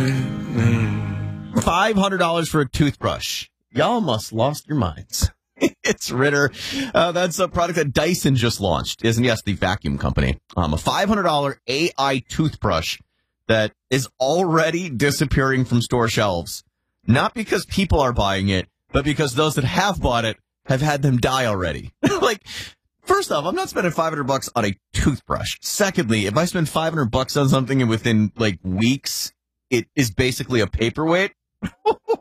$500 for a toothbrush. Y'all must lost your minds. It's Ritter. That's a product that Dyson just launched, isn't? Yes, the vacuum company. A $500 AI toothbrush that is already disappearing from store shelves. Not because people are buying it, but because those that have bought it have had them die already. Like, first off, I'm not spending $500 on a toothbrush. Secondly, if I spend $500 on something and within like weeks, it is basically a paperweight.